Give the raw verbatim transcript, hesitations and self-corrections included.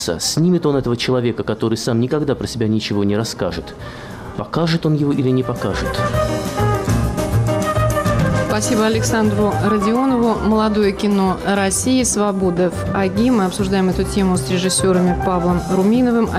Снимет он этого человека, который сам никогда про себя ничего не расскажет. Покажет он его или не покажет? Спасибо Александру Родионову. Молодое кино России. Свобода в АГИ. Мы обсуждаем эту тему с режиссерами Павлом Руминовым,